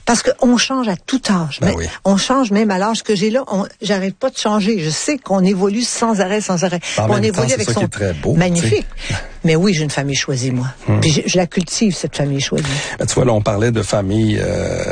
Parce qu'on change à tout âge. Ben oui. On change même à l'âge que j'ai là. J'arrête pas de changer. Je sais qu'on évolue sans arrêt. En on même temps, évolue c'est avec ça son... qui est très beau. Magnifique. Mais oui, j'ai une famille choisie, moi. Puis je la cultive, cette famille choisie. Ben, tu vois, là, on parlait de famille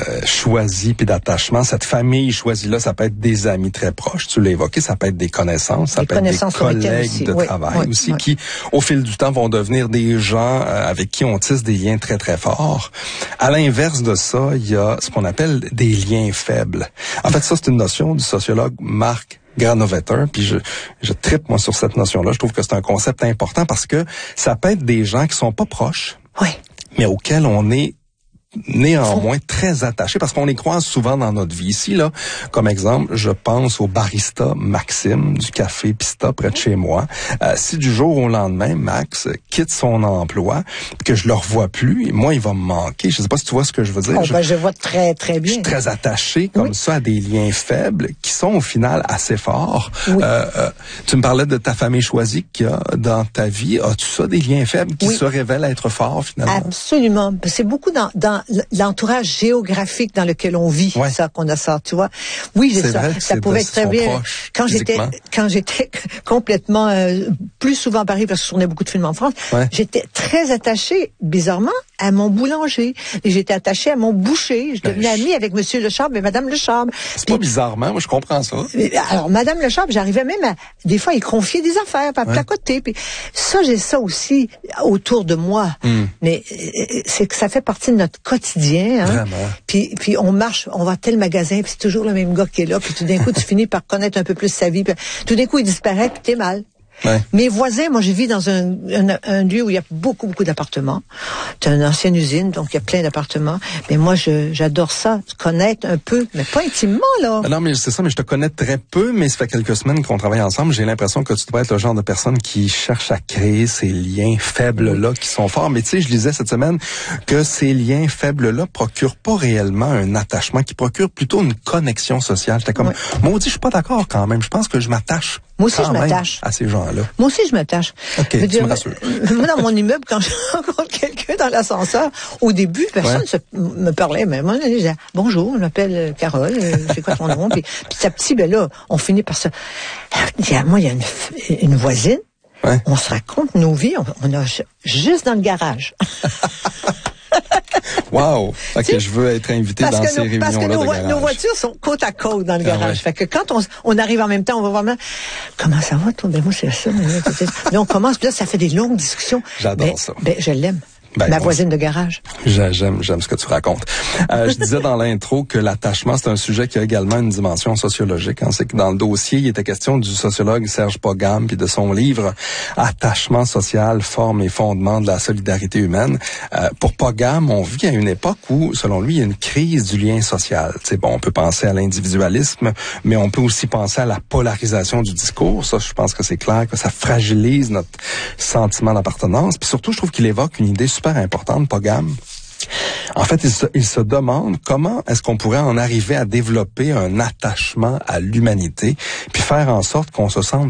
choisie puis d'attachement. Cette famille choisie-là, ça peut être des amis très proches. Tu l'as évoqué, ça peut être des connaissances, ça peut être des collègues de travail aussi qui, au fil du temps, vont devenir des gens avec qui on tisse des liens très, très forts. À l'inverse de ça, il y a ce qu'on appelle des liens faibles. En fait, ça, c'est une notion du sociologue Mark Granovetter, puis je trippe moi sur cette notion-là. Je trouve que c'est un concept important parce que ça peut être des gens qui sont pas proches, mais auxquels on est néanmoins très attachés parce qu'on les croise souvent dans notre vie. Ici, là, comme exemple, je pense au barista Maxime du café Pista près de chez moi. Si du jour au lendemain, Max quitte son emploi, que je le revois plus, moi, il va me manquer. Je sais pas si tu vois ce que je veux dire. Je vois très, très bien. Je suis très attaché comme ça à des liens faibles qui sont au final assez forts. Oui. Tu me parlais de ta famille choisie qu'il y a dans ta vie. As-tu ça, des liens faibles qui se révèlent être forts finalement? Absolument. C'est beaucoup dans l'entourage géographique dans lequel on vit, ça qu'on a ça, tu vois. Oui, j'ai ça. Ça pouvait être très bien. Quand j'étais complètement plus souvent à Paris parce que je tournais beaucoup de films en France, j'étais très attachée, bizarrement, à mon boulanger. Et j'étais attachée à mon boucher. Je devenais amie avec Monsieur Lecharbre et Madame Lecharbre. C'est pas bizarrement, moi je comprends ça. Alors Madame Lecharbre, j'arrivais même à des fois y confier des affaires, à placoter. Puis ça, j'ai ça aussi autour de moi. Mais c'est que ça fait partie de notre quotidien. Vraiment. Puis on marche, on va à tel magasin, puis c'est toujours le même gars qui est là. Puis tout d'un coup, tu finis par connaître un peu plus sa vie. Puis tout d'un coup, il disparaît, puis t'es mal. Mes voisins, moi, je vis dans un lieu où il y a beaucoup d'appartements. C'est une ancienne usine, donc il y a plein d'appartements. Mais moi, j'adore ça, connaître un peu, mais pas intimement, là. Non, mais c'est ça, mais je te connais très peu, mais ça fait quelques semaines qu'on travaille ensemble. J'ai l'impression que tu dois être le genre de personne qui cherche à créer ces liens faibles-là qui sont forts. Mais tu sais, je lisais cette semaine que ces liens faibles-là procurent pas réellement un attachement, qui procurent plutôt une connexion sociale. J'étais comme, maudit, je suis pas d'accord quand même. Je pense que je m'attache. Moi aussi, je m'attache à ces gens-là. Moi aussi, je m'attache. OK, tu me rassures. Moi, dans mon immeuble, quand je rencontre quelqu'un dans l'ascenseur, au début, personne me parlait, mais moi, je disais, bonjour, je m'appelle Carole, c'est quoi ton nom? Puis petit à petit, ben là, on finit par ça. Moi, il y a une voisine, on se raconte nos vies, on a juste dans le garage. Wow! Okay, je veux être invité dans ces réunions-là parce que de garage. Nos voitures sont côte à côte dans le garage. Fait que quand on arrive en même temps, on va vraiment, comment ça va, toi? Ben, moi, c'est ça. Là, on commence, puis là, ça fait des longues discussions. J'adore ça. Ben, je l'aime. Ma voisine de garage. J'aime ce que tu racontes. Je disais dans l'intro que l'attachement, c'est un sujet qui a également une dimension sociologique. C'est que dans le dossier, il était question du sociologue Serge Pogam puis de son livre Attachement social, forme et fondement de la solidarité humaine. Pour Pogam, on vit à une époque où, selon lui, il y a une crise du lien social. On peut penser à l'individualisme, mais on peut aussi penser à la polarisation du discours. Ça, je pense que c'est clair que ça fragilise notre sentiment d'appartenance. Puis surtout, je trouve qu'il évoque une idée super importante, Pogam. En fait, il se demande comment est-ce qu'on pourrait en arriver à développer un attachement à l'humanité, puis faire en sorte qu'on se sente